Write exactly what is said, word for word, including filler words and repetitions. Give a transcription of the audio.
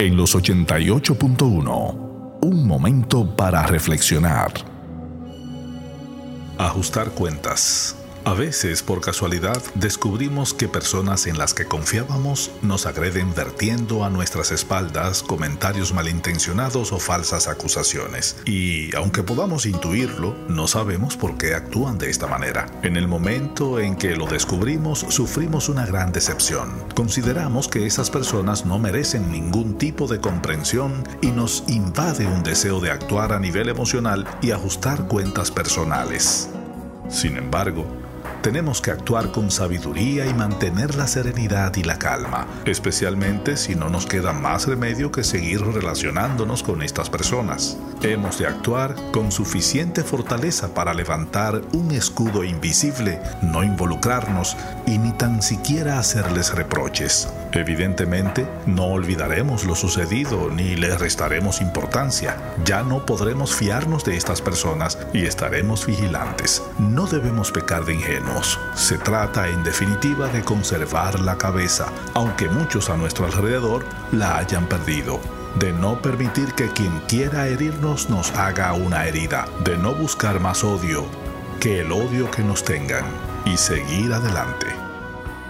en los ochenta y ocho punto uno. Un momento para reflexionar. Ajustar cuentas. A veces, por casualidad, descubrimos que personas en las que confiábamos nos agreden vertiendo a nuestras espaldas comentarios malintencionados o falsas acusaciones. Y, aunque podamos intuirlo, no sabemos por qué actúan de esta manera. En el momento en que lo descubrimos, sufrimos una gran decepción. Consideramos que esas personas no merecen ningún tipo de comprensión y nos invade un deseo de actuar a nivel emocional y ajustar cuentas personales. Sin embargo, tenemos que actuar con sabiduría y mantener la serenidad y la calma, especialmente si no nos queda más remedio que seguir relacionándonos con estas personas. Hemos de actuar con suficiente fortaleza para levantar un escudo invisible, no involucrarnos y ni tan siquiera hacerles reproches. Evidentemente, no olvidaremos lo sucedido ni le restaremos importancia. Ya no podremos fiarnos de estas personas y estaremos vigilantes. No debemos pecar de ingenuos. Se trata, en definitiva, de conservar la cabeza, aunque muchos a nuestro alrededor la hayan perdido. De no permitir que quien quiera herirnos nos haga una herida. De no buscar más odio que el odio que nos tengan. Y seguir adelante.